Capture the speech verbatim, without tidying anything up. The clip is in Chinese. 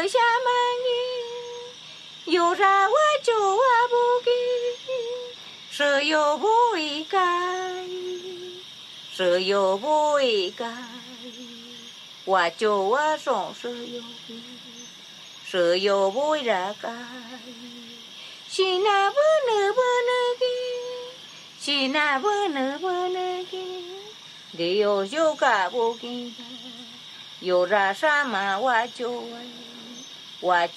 下满意，有啥我就我不给，谁又不会改，谁又不会改，我就我送谁又会，谁又不会改，是那不能不能给，是那不能不能给，你有就改不给，有啥什么我就我。我